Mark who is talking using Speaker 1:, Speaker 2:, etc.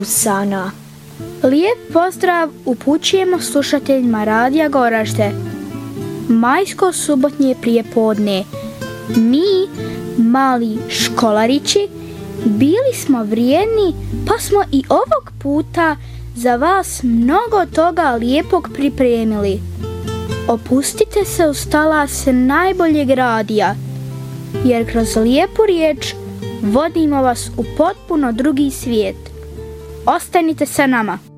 Speaker 1: Sana. Lijep pozdrav upućujemo slušateljima Radija Goražde. Majsko subotnje prijepodne. Mi, mali školarići, bili smo vrijedni, pa smo i ovog puta za vas mnogo toga lijepog pripremili. Opustite se u talas najboljeg radija, jer kroz lijepu riječ vodimo vas u potpuno drugi svijet. Ostanite sa nama.